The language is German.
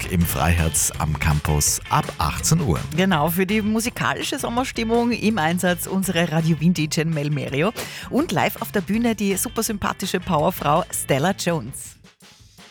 Sonntag im Freiherz am Campus ab 18 Uhr. Genau, für die musikalische Sommerstimmung im Einsatz unsere Radio Wien-DJ Mel Merio und live auf der Bühne die super sympathische Powerfrau Stella Jones.